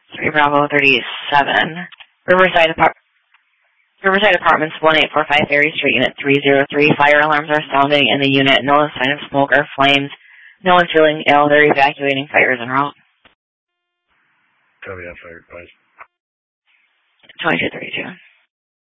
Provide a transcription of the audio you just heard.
3 Bravo 37. Riverside Apartments, 1845 Ferry Street, Unit 303. Fire alarms are sounding in the unit. No sign of smoke or flames. No one's feeling ill. They're evacuating. Fire is en route. Copy that, fire advice. 2232.